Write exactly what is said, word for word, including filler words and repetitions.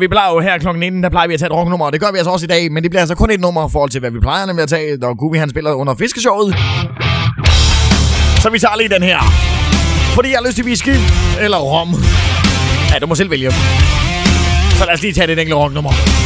vi plejer jo her klokken nitten, der plejer vi at tage et rocknummer, og det gør vi altså også i dag, men det bliver altså kun et nummer i forhold til, hvad vi plejer nemlig at tage, når Gubi han spiller under fiskeshowet. Så vi tager lige den her. Fordi jeg har lyst til whisky eller rom. Ja, du må selv vælge. Så lad os lige tage det enkelte rocknummer.